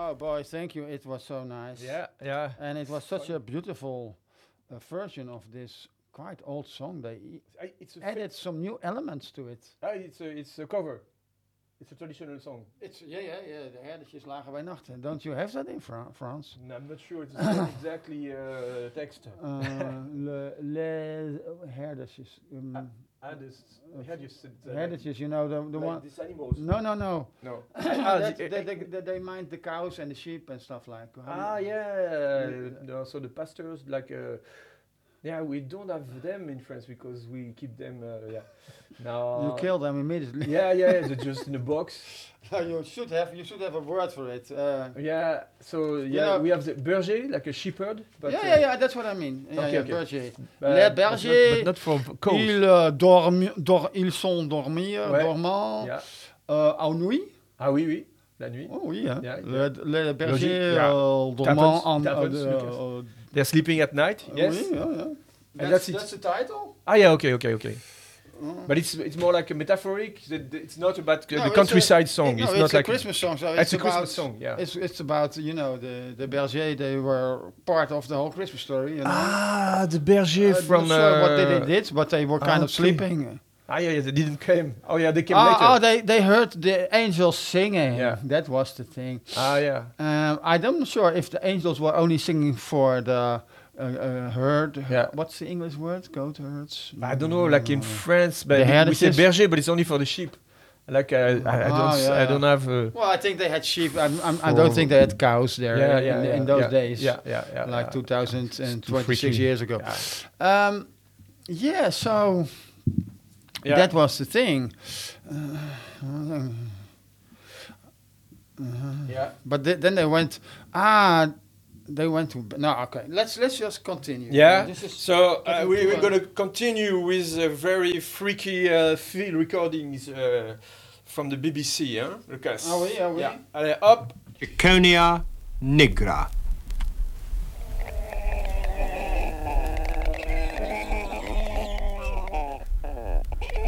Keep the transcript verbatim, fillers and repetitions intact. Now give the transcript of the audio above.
Oh boy, thank you. It was so nice. Yeah, yeah. And it was such Fun. a beautiful uh, version of this quite old song. They e- I, it's a added some new elements to it. ah, it's a it's a cover. It's a traditional song. It's yeah, yeah, yeah. De herdertjes lagen bij nachten. Don't you have that in Fra- France? No, I'm not sure it's not exactly uh, text. Uh, le, les herdertjes. Um, Ah, Ah, this had you said uh, herdertjes, you know the the like one. these animals. No, no, no. No. That- the- they, they, they, they mind the cows and the sheep and stuff like. how do Ah you- yeah, no, so the pastors like uh, yeah, we don't have them in France because we keep them uh, yeah. No. You kill them immediately. Yeah, yeah, they're just in a box. you should have you should have a word for it. Uh, Yeah, so yeah, know- we have the berger, like a shepherd. But, yeah, uh, yeah, yeah. That's what I mean. Yeah, Okay, yeah, okay. berger. uh, Les but not- bergers, but not for cows. Ils, euh, dormi- dor- ils sont dormir, Ouais. dormants, Yeah. euh, en nuit. Ah oui, oui, la nuit. Oh oui, hein. Yeah, Le, le berger, Logique, ja. euh, dormant happens, en... it happens, euh, Lucas. euh, They're sleeping at night. Yes. Oui, yeah, yeah. And That's, that's it. that's the title. Ah yeah, okay, okay, okay. Mm. But it's it's more like a metaphoric. that It's not about uh, No, the it's countryside a, song. No, it's it's, not a like Christmas song. So It's, it's, a about, Christmas song. Yeah. It's it's about you know the the berger. They were part of the whole Christmas story. You know? Ah, the berger Uh, from. not sure what uh, they, they did, but they were kind of okay. sleeping. Ah yeah, yeah, they didn't come. Oh yeah, they came Oh, later. oh, they they heard the angels singing. Yeah. That was the thing. Ah yeah. Um, I'm not sure if the angels were only singing for the uh, uh, herd. Yeah. What's the English word? Goat herds. I don't know, like in France, but The we say herdertjes? berger, but it's only for the sheep. Like uh, I, I don't, Ah, s- yeah, I don't have. Uh, Well, I think they had sheep. I'm, I'm, I For- don't think they had cows there yeah, in, yeah, in, yeah, in those yeah, days. Yeah, yeah, yeah. Like yeah. two thousand twenty-six freaky. years ago. Yeah. Um, yeah, so Yeah. that was the thing. Uh, Yeah. but th- then they went, ah, they went to, no, okay, let's let's just continue. Yeah. This is So uh, getting we, too we're long. going to continue with uh, very freaky uh, field recordings uh, from the B B C, hein, Lucas? Ah oui, ah oui. Yeah. Allez, hop. Ciconia nigra.